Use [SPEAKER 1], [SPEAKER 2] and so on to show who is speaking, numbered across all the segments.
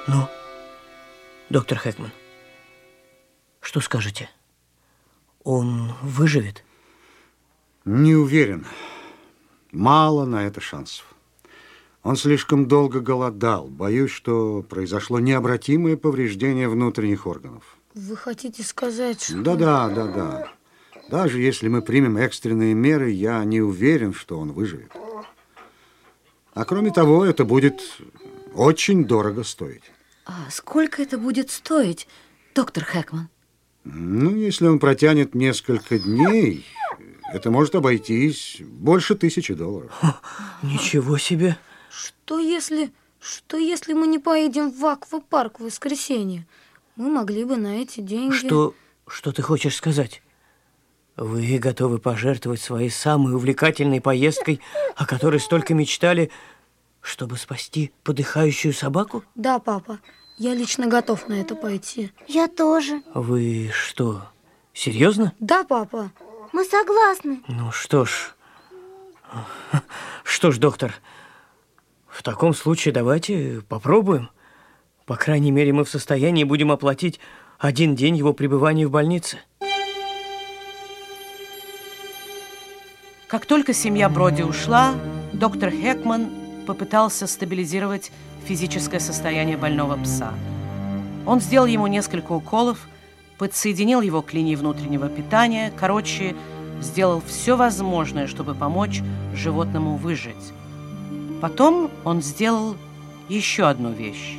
[SPEAKER 1] Ну, доктор Хэкман, что скажете? Он выживет?
[SPEAKER 2] Не уверен. Мало на это шансов. Он слишком долго голодал. Боюсь, что произошло необратимое повреждение внутренних органов.
[SPEAKER 3] Вы хотите сказать, что...
[SPEAKER 2] Да. Даже если мы примем экстренные меры, я не уверен, что он выживет. А кроме того, это будет очень дорого стоить.
[SPEAKER 4] А сколько это будет стоить, доктор Хэкман?
[SPEAKER 2] Ну, если он протянет несколько дней, это может обойтись больше $1000.
[SPEAKER 1] Ничего себе!
[SPEAKER 3] Что если мы не поедем в аквапарк в воскресенье? Мы могли бы на эти деньги...
[SPEAKER 1] Что ты хочешь сказать? Вы готовы пожертвовать своей самой увлекательной поездкой, о которой столько мечтали, чтобы спасти подыхающую собаку?
[SPEAKER 3] Да, папа, я лично готов на это пойти.
[SPEAKER 5] Я тоже.
[SPEAKER 1] Вы что, серьезно?
[SPEAKER 3] Да, папа.
[SPEAKER 5] Мы согласны.
[SPEAKER 1] Ну что ж, доктор, в таком случае давайте попробуем. По крайней мере, мы в состоянии будем оплатить 1 день его пребывания в больнице.
[SPEAKER 6] Как только семья Броди ушла, доктор Хэкман попытался стабилизировать физическое состояние больного пса. Он сделал ему несколько уколов, подсоединил его к линии внутреннего питания, сделал все возможное, чтобы помочь животному выжить. Потом он сделал еще одну вещь.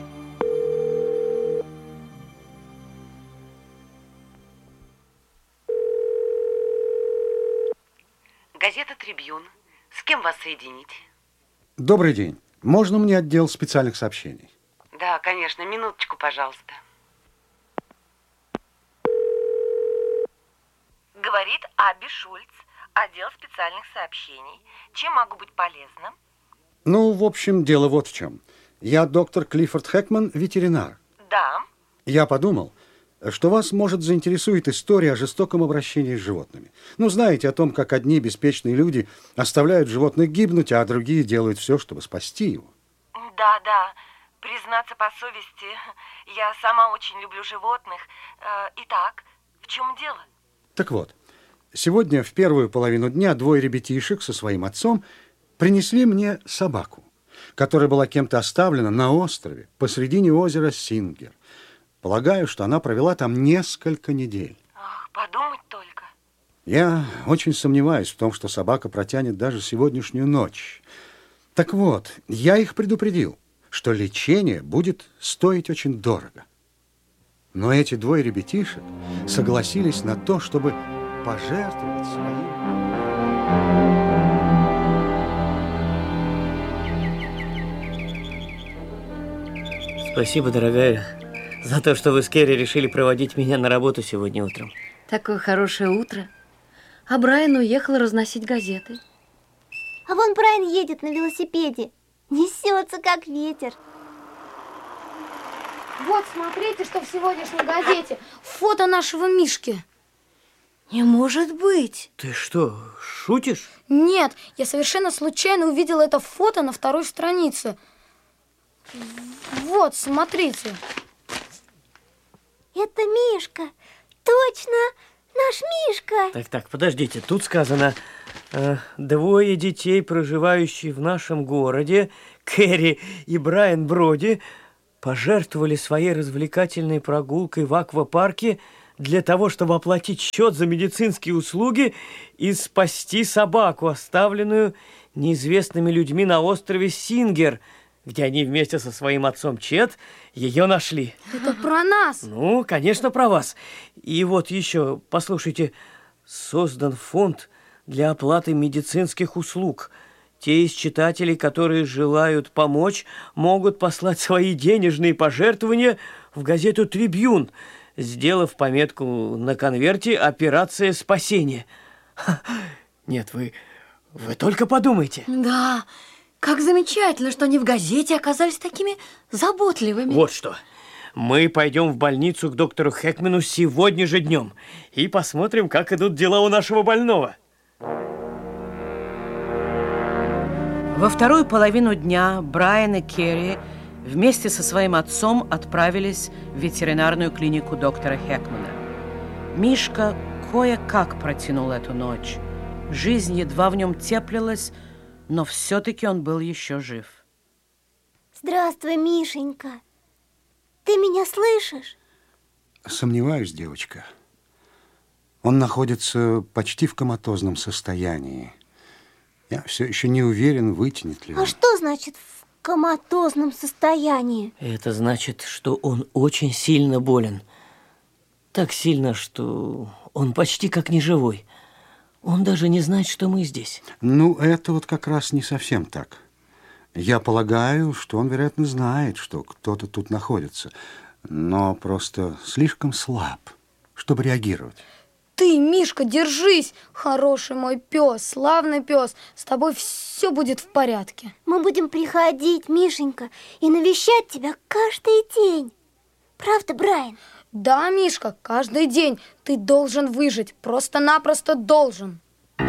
[SPEAKER 7] Газета «Трибьюн». С кем вас соединить?
[SPEAKER 2] Добрый день. Можно мне отдел специальных сообщений?
[SPEAKER 7] Да, конечно. Минуточку, пожалуйста. Говорит Абби Шульц, отдел специальных сообщений. Чем могу быть полезна?
[SPEAKER 2] Ну, в общем, дело вот в чем. Я доктор Клиффорд Хэкман, ветеринар.
[SPEAKER 7] Да.
[SPEAKER 2] Я подумал, что вас, может, заинтересует история о жестоком обращении с животными. Ну, знаете о том, как одни беспечные люди оставляют животных гибнуть, а другие делают все, чтобы спасти его.
[SPEAKER 7] Да. Признаться по совести, я сама очень люблю животных. Итак, в чем дело?
[SPEAKER 2] Так вот, сегодня в первую половину дня 2 ребятишек со своим отцом принесли мне собаку, которая была кем-то оставлена на острове посредине озера Сингер. Полагаю, что она провела там несколько недель.
[SPEAKER 7] Ах, подумать только.
[SPEAKER 2] Я очень сомневаюсь в том, что собака протянет даже сегодняшнюю ночь. Так вот, я их предупредил, что лечение будет стоить очень дорого. Но эти 2 ребятишек согласились на то, чтобы пожертвовать своим...
[SPEAKER 1] Спасибо, дорогая, за то, что вы с Керри решили проводить меня на работу сегодня утром.
[SPEAKER 4] Такое хорошее утро. А Брайан уехал разносить газеты.
[SPEAKER 5] А вон Брайан едет на велосипеде. Несется, как ветер.
[SPEAKER 3] Вот, смотрите, что в сегодняшней газете. Фото нашего Мишки.
[SPEAKER 4] Не может быть.
[SPEAKER 1] Ты что, шутишь?
[SPEAKER 3] Нет, я совершенно случайно увидела это фото на 2-й странице. Вот, смотрите.
[SPEAKER 5] Это Мишка. Точно, наш Мишка.
[SPEAKER 1] Так, подождите, тут сказано... 2 детей, проживающие в нашем городе, Керри и Брайан Броди, пожертвовали своей развлекательной прогулкой в аквапарке для того, чтобы оплатить счет за медицинские услуги и спасти собаку, оставленную неизвестными людьми на острове Сингер, где они вместе со своим отцом Чет ее нашли.
[SPEAKER 3] Это про нас.
[SPEAKER 1] Ну, конечно, про вас. И вот еще, послушайте, создан фонд для оплаты медицинских услуг. Те из читателей, которые желают помочь, могут послать свои денежные пожертвования в газету «Трибьюн», сделав пометку на конверте «Операция спасения». Нет, вы только подумайте.
[SPEAKER 4] Да, как замечательно, что они в газете оказались такими заботливыми.
[SPEAKER 1] Вот что. Мы пойдем в больницу к доктору Хэкману сегодня же днем и посмотрим, как идут дела у нашего больного.
[SPEAKER 6] Во вторую половину дня Брайан и Керри вместе со своим отцом отправились в ветеринарную клинику доктора Хекмана. Мишка кое-как протянул эту ночь. Жизнь едва в нем теплилась, но все-таки он был еще жив.
[SPEAKER 5] Здравствуй, Мишенька. Ты меня слышишь?
[SPEAKER 2] Сомневаюсь, девочка. Он находится почти в коматозном состоянии. Я все еще не уверен, вытянет ли он.
[SPEAKER 5] А что значит в коматозном состоянии?
[SPEAKER 1] Это значит, что он очень сильно болен. Так сильно, что он почти как неживой. Он даже не знает, что мы здесь.
[SPEAKER 2] Ну, это вот как раз не совсем так. Я полагаю, что он, вероятно, знает, что кто-то тут находится, но просто слишком слаб, чтобы реагировать.
[SPEAKER 3] Ты, Мишка, держись, хороший мой пес, славный пес. С тобой все будет в порядке.
[SPEAKER 5] Мы будем приходить, Мишенька, и навещать тебя каждый день. Правда, Брайан?
[SPEAKER 3] Да, Мишка, каждый день ты должен выжить, просто-напросто должен.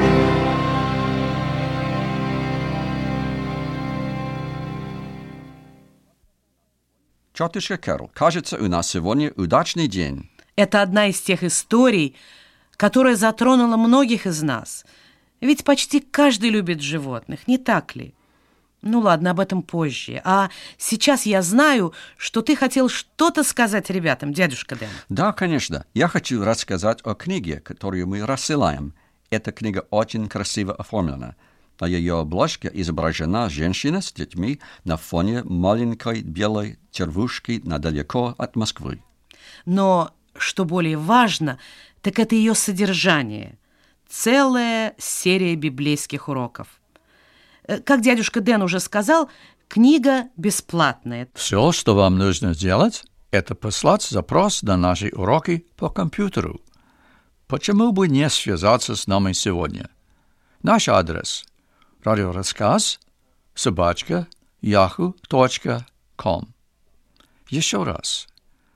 [SPEAKER 8] Тетушка Кэрол, кажется, у нас сегодня удачный день.
[SPEAKER 6] Это одна из тех историй, которая затронула многих из нас. Ведь почти каждый любит животных, не так ли? Ну ладно, об этом позже. А сейчас я знаю, что ты хотел что-то сказать ребятам, дядюшка Дэн.
[SPEAKER 8] Да, конечно. Я хочу рассказать о книге, которую мы рассылаем. Эта книга очень красиво оформлена. На ее обложке изображена женщина с детьми на фоне маленькой белой червушки недалеко от Москвы.
[SPEAKER 6] Но, что более важно, так это ее содержание. Целая серия библейских уроков. Как дядюшка Дэн уже сказал, книга бесплатная.
[SPEAKER 9] Все, что вам нужно сделать, это послать запрос на наши уроки по компьютеру. Почему бы не связаться с нами сегодня? Наш адрес – radioraskaz@yahoo.com. Еще раз.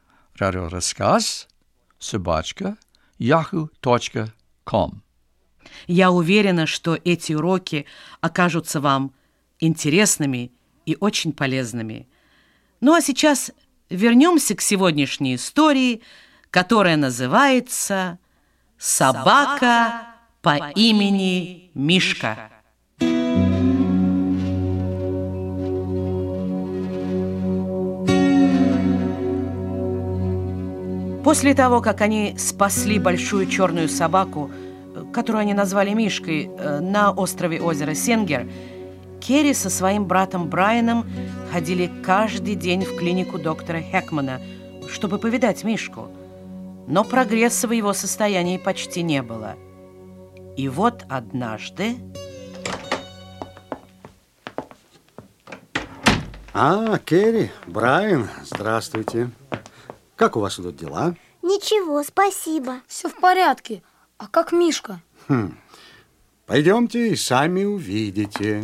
[SPEAKER 9] radioraskaz@yahoo.com.
[SPEAKER 6] Я уверена, что эти уроки окажутся вам интересными и очень полезными. Ну а сейчас вернемся к сегодняшней истории, которая называется «Собака по имени Мишка». После того, как они спасли большую черную собаку, которую они назвали Мишкой, на острове озера Сенгер, Керри со своим братом Брайаном ходили каждый день в клинику доктора Хекмана, чтобы повидать Мишку. Но прогресса в его состоянии почти не было. И вот однажды...
[SPEAKER 2] Керри, Брайан, здравствуйте. Как у вас идут дела?
[SPEAKER 5] Ничего, спасибо.
[SPEAKER 3] Все в порядке. А как Мишка?
[SPEAKER 2] Пойдемте и сами увидите.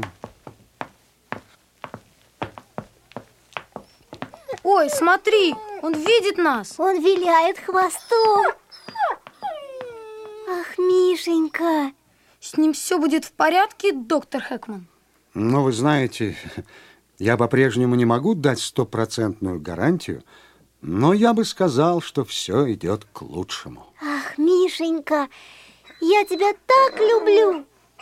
[SPEAKER 3] Ой, смотри, он видит нас.
[SPEAKER 5] Он виляет хвостом. Ах, Мишенька.
[SPEAKER 3] С ним все будет в порядке, доктор Хекман?
[SPEAKER 2] Ну, вы знаете, я по-прежнему не могу дать 100% гарантию, но я бы сказал, что все идет к лучшему.
[SPEAKER 5] Ах, Мишенька, я тебя так люблю.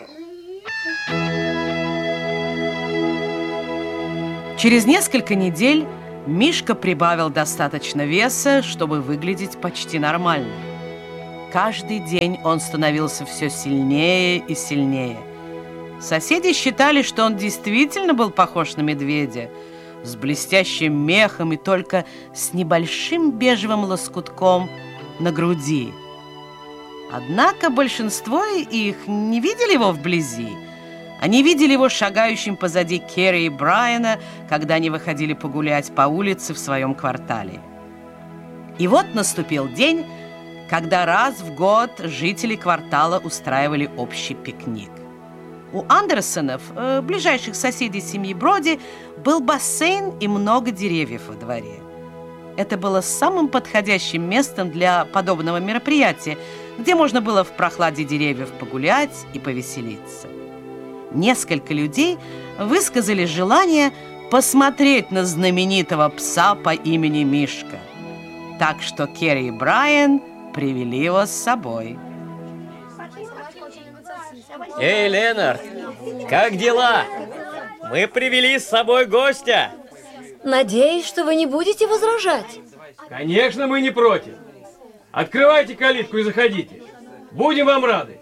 [SPEAKER 6] Через несколько недель Мишка прибавил достаточно веса, чтобы выглядеть почти нормально. Каждый день он становился все сильнее и сильнее. Соседи считали, что он действительно был похож на медведя, с блестящим мехом и только с небольшим бежевым лоскутком на груди. Однако большинство их не видели его вблизи. Они видели его шагающим позади Керри и Брайана, когда они выходили погулять по улице в своем квартале. И вот наступил день, когда раз в год жители квартала устраивали общий пикник. У Андерсонов, ближайших соседей семьи Броди, был бассейн и много деревьев во дворе. Это было самым подходящим местом для подобного мероприятия, где можно было в прохладе деревьев погулять и повеселиться. Несколько людей высказали желание посмотреть на знаменитого пса по имени Мишка. Так что Керри и Брайан привели его с собой.
[SPEAKER 1] Эй, Ленард, как дела? Мы привели с собой гостя.
[SPEAKER 4] Надеюсь, что вы не будете возражать.
[SPEAKER 10] Конечно, мы не против. Открывайте калитку и заходите. Будем вам рады.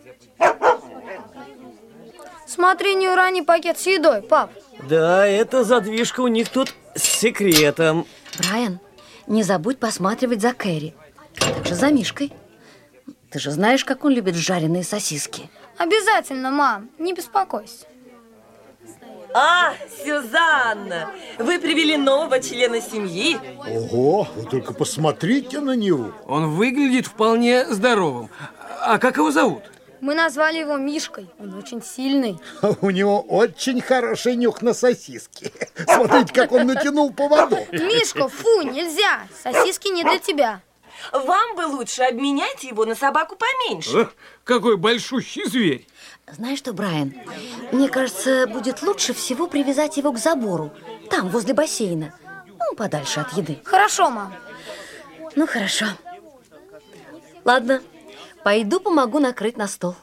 [SPEAKER 3] Смотри, не урони пакет с едой, пап.
[SPEAKER 1] Да, эта задвижка у них тут с секретом.
[SPEAKER 4] Брайан, не забудь посматривать за Кэрри. Также за Мишкой. Ты же знаешь, как он любит жареные сосиски.
[SPEAKER 3] Обязательно, мам, не беспокойся.
[SPEAKER 7] А, Сюзанна, вы привели нового члена семьи.
[SPEAKER 11] Ого, вы только посмотрите на него.
[SPEAKER 10] Он выглядит вполне здоровым. А как его зовут?
[SPEAKER 3] Мы назвали его Мишкой, он очень сильный.
[SPEAKER 11] У него очень хороший нюх на сосиски. Смотрите, как он натянул поводок.
[SPEAKER 3] Мишка, фу, нельзя, сосиски не для тебя.
[SPEAKER 7] Вам бы лучше обменять его на собаку поменьше.
[SPEAKER 10] Какой большущий зверь.
[SPEAKER 4] Знаешь что, Брайан, мне кажется, будет лучше всего привязать его к забору. Там, возле бассейна. Ну, подальше от еды.
[SPEAKER 3] Хорошо, мам.
[SPEAKER 4] Ну, хорошо. Ладно, пойду помогу накрыть на стол.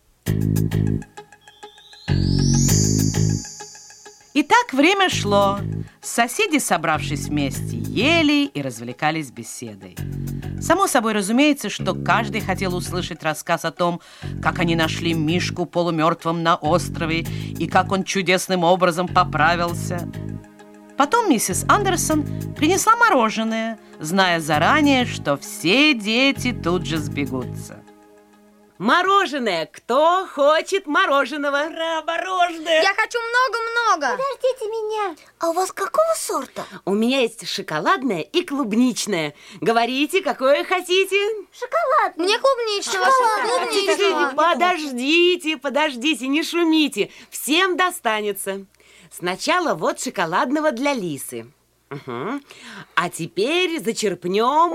[SPEAKER 6] Итак, время шло. Соседи, собравшись вместе, ели и развлекались беседой. Само собой разумеется, что каждый хотел услышать рассказ о том, как они нашли Мишку полумертвым на острове и как он чудесным образом поправился. Потом миссис Андерсон принесла мороженое, зная заранее, что все дети тут же сбегутся.
[SPEAKER 7] Мороженое! Кто хочет мороженого?
[SPEAKER 1] Ура, мороженое!
[SPEAKER 3] Я хочу много-много.
[SPEAKER 5] Подождите меня.
[SPEAKER 4] А у вас какого сорта?
[SPEAKER 7] У меня есть шоколадное и клубничное. Говорите, какое хотите?
[SPEAKER 5] Шоколад.
[SPEAKER 3] Мне клубничного.
[SPEAKER 7] Подождите, не шумите. Всем достанется. Сначала вот шоколадного для Лисы. Угу. А теперь зачерпнем...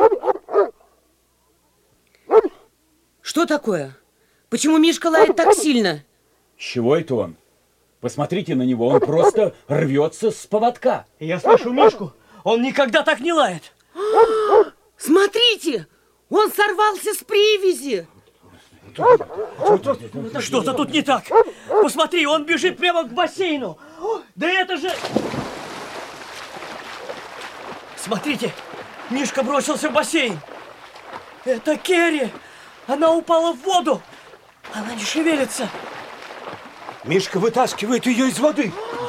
[SPEAKER 7] Что такое? Почему Мишка лает так сильно?
[SPEAKER 12] С чего это он? Посмотрите на него, он просто рвется с поводка.
[SPEAKER 1] Я слышу Мишку, он никогда так не лает.
[SPEAKER 7] Смотрите, он сорвался с привязи.
[SPEAKER 1] Что-то тут не так. Посмотри, он бежит прямо к бассейну. Да это же... Смотрите, Мишка бросился в бассейн. Это Керри. Она упала в воду. Она не шевелится.
[SPEAKER 2] Мишка вытаскивает ее из воды.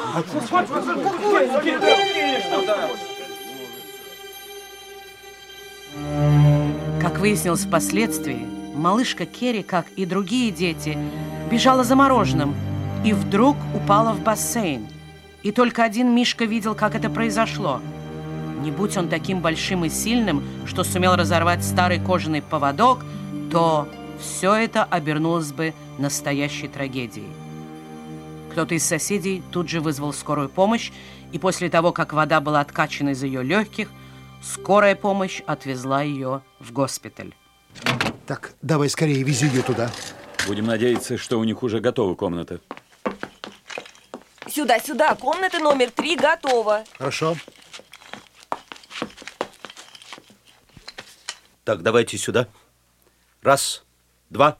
[SPEAKER 6] Как выяснилось впоследствии, малышка Керри, как и другие дети, бежала за мороженым и вдруг упала в бассейн. И только один Мишка видел, как это произошло. Не будь он таким большим и сильным, что сумел разорвать старый кожаный поводок, то все это обернулось бы настоящей трагедией. Кто-то из соседей тут же вызвал скорую помощь, и после того, как вода была откачана из ее легких, скорая помощь отвезла ее в госпиталь.
[SPEAKER 11] Так, давай скорее вези ее туда.
[SPEAKER 12] Будем надеяться, что у них уже готова комната.
[SPEAKER 7] Сюда, комната номер 3 готова.
[SPEAKER 11] Хорошо.
[SPEAKER 13] Так, давайте сюда. 1, 2.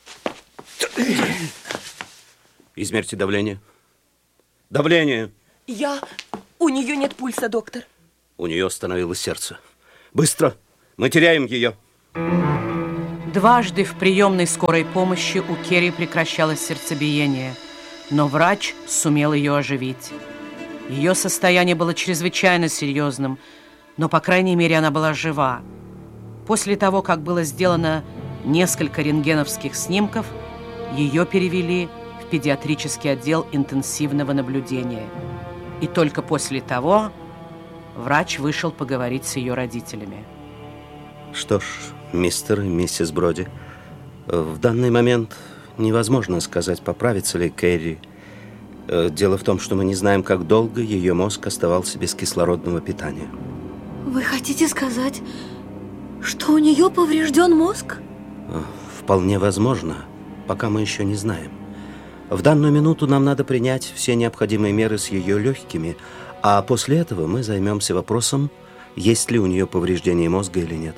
[SPEAKER 13] Измерьте давление. Давление.
[SPEAKER 7] У нее нет пульса, доктор.
[SPEAKER 13] У нее остановилось сердце. Быстро, мы теряем ее.
[SPEAKER 6] Дважды в приемной скорой помощи у Керри прекращалось сердцебиение, но врач сумел ее оживить. Ее состояние было чрезвычайно серьезным, но, по крайней мере, она была жива. После того, как было сделано несколько рентгеновских снимков, ее перевели в педиатрический отдел интенсивного наблюдения. И только после того врач вышел поговорить с ее родителями.
[SPEAKER 13] Что ж, мистер и миссис Броди, в данный момент невозможно сказать, поправится ли Керри. Дело в том, что мы не знаем, как долго ее мозг оставался без кислородного питания.
[SPEAKER 4] Вы хотите сказать, что у нее поврежден мозг?
[SPEAKER 13] Вполне возможно, пока мы еще не знаем. В данную минуту нам надо принять все необходимые меры с ее легкими, А после этого мы займемся вопросом, есть ли у нее повреждение мозга или нет.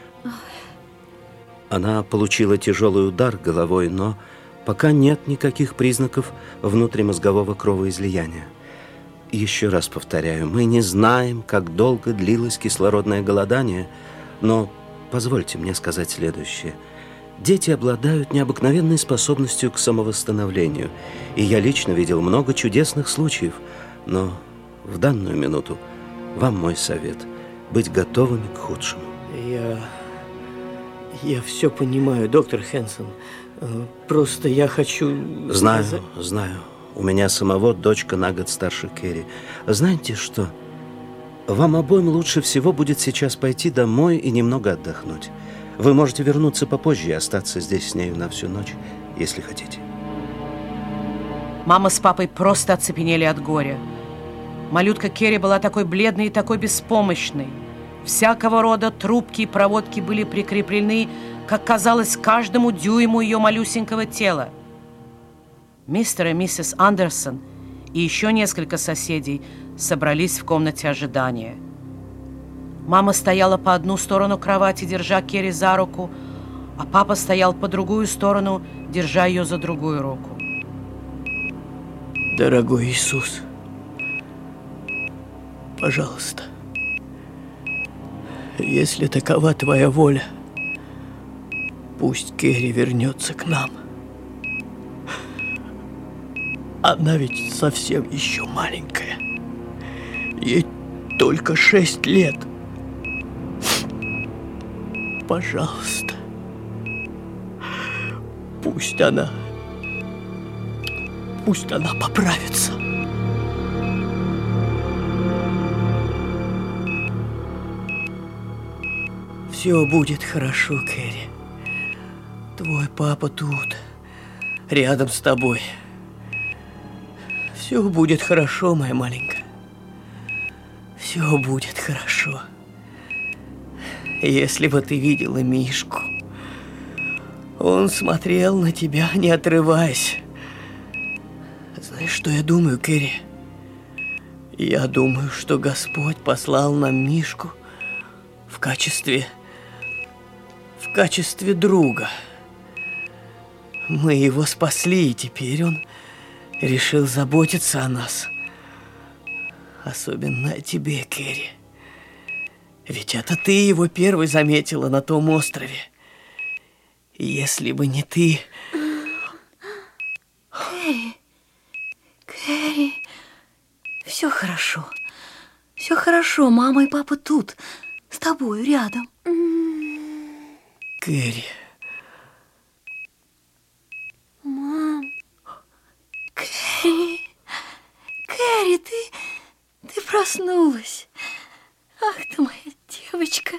[SPEAKER 13] Она получила тяжелый удар головой, но пока нет никаких признаков внутримозгового кровоизлияния. Еще раз повторяю, мы не знаем, как долго длилось кислородное голодание, но позвольте мне сказать следующее. Дети обладают необыкновенной способностью к самовосстановлению, и я лично видел много чудесных случаев, но в данную минуту вам мой совет – быть готовыми к худшему.
[SPEAKER 1] Я все понимаю, доктор Хэнсон. Просто я хочу...
[SPEAKER 13] Знаю. У меня самого дочка на год старше Кэрри. Знаете что? Вам обоим лучше всего будет сейчас пойти домой и немного отдохнуть. Вы можете вернуться попозже и остаться здесь с нею на всю ночь, если хотите.
[SPEAKER 6] Мама с папой просто оцепенели от горя. Малютка Кэрри была такой бледной и такой беспомощной. Всякого рода трубки и проводки были прикреплены, как казалось, к каждому дюйму ее малюсенького тела. Мистер и миссис Андерсон и еще несколько соседей собрались в комнате ожидания. Мама стояла по одну сторону кровати, держа Кэрри за руку, а папа стоял по другую сторону, держа ее за другую руку.
[SPEAKER 1] Дорогой Иисус, пожалуйста, если такова Твоя воля, пусть Кэрри вернется к нам. Она ведь совсем еще маленькая. Ей только 6 лет. Пожалуйста, пусть она поправится. Все будет хорошо, Кэрри. Твой папа тут, рядом с тобой. Все будет хорошо, моя маленькая. Все будет хорошо. Если бы ты видела Мишку, он смотрел на тебя, не отрываясь. Знаешь, что я думаю, Кэрри? Я думаю, что Господь послал нам Мишку в качестве друга. Мы его спасли, и теперь он решил заботиться о нас. Особенно о тебе, Кэрри. Ведь это ты его первой заметила на том острове. Если бы не ты...
[SPEAKER 4] Кэрри, все хорошо. Все хорошо, мама и папа тут, с тобой рядом.
[SPEAKER 1] Кэрри.
[SPEAKER 5] Мам.
[SPEAKER 4] Кэрри, ты проснулась. Ах ты моя девочка.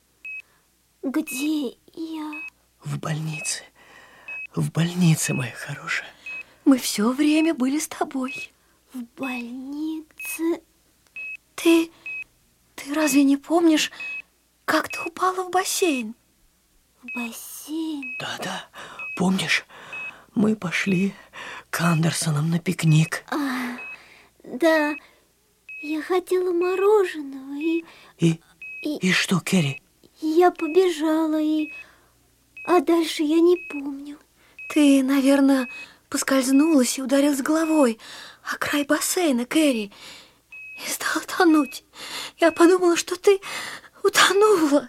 [SPEAKER 5] Где я?
[SPEAKER 1] В больнице, моя хорошая.
[SPEAKER 4] Мы все время были с тобой.
[SPEAKER 5] В больнице?
[SPEAKER 4] Ты разве не помнишь, как ты упала в бассейн?
[SPEAKER 5] В бассейн?
[SPEAKER 1] Да, помнишь, мы пошли к Андерсонам на пикник.
[SPEAKER 5] Да, я хотела мороженого
[SPEAKER 1] И что, Кэрри?
[SPEAKER 5] Я побежала а дальше я не помню.
[SPEAKER 4] Ты, наверное, поскользнулась и ударилась головой о край бассейна, Кэрри, и стала тонуть. Я подумала, что ты утонула.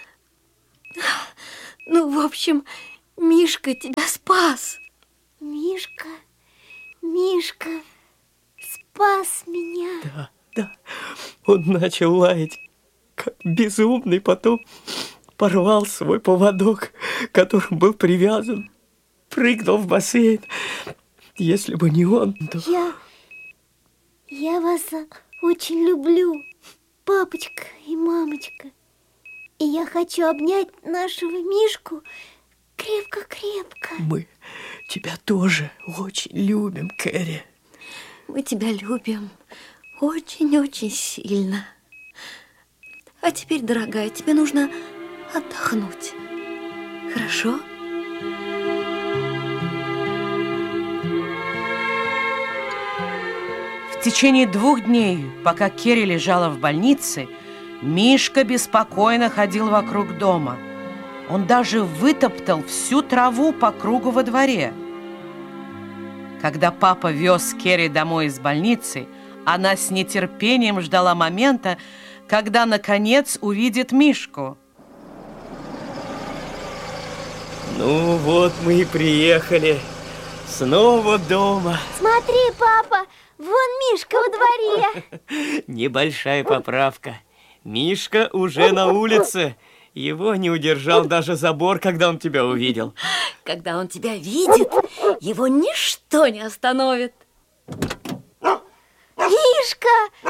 [SPEAKER 4] Ну, в общем, Мишка тебя спас.
[SPEAKER 5] Мишка спас меня.
[SPEAKER 1] Да. Он начал лаять, как безумный, потом порвал свой поводок, которым был привязан, прыгнул в бассейн. Если бы не он, то...
[SPEAKER 5] Я вас очень люблю, папочка и мамочка. И я хочу обнять нашего Мишку крепко-крепко.
[SPEAKER 1] Мы тебя тоже очень любим, Кэрри.
[SPEAKER 4] Мы тебя любим очень-очень сильно. А теперь, дорогая, тебе нужно отдохнуть. Хорошо?
[SPEAKER 3] В
[SPEAKER 6] В течение 2 дней, пока Керри лежала в больнице, Мишка беспокойно ходил вокруг дома. Он даже вытоптал всю траву по кругу во дворе. Когда папа вез Керри домой из больницы, она с нетерпением ждала момента, когда, наконец, увидит Мишку.
[SPEAKER 1] Ну вот мы и приехали. Снова дома.
[SPEAKER 5] Смотри, папа, вон Мишка во дворе.
[SPEAKER 1] Небольшая поправка. Мишка уже на улице. Его не удержал даже забор, когда он тебя увидел.
[SPEAKER 4] Когда он тебя видит, его ничто не остановит.
[SPEAKER 5] Мишка,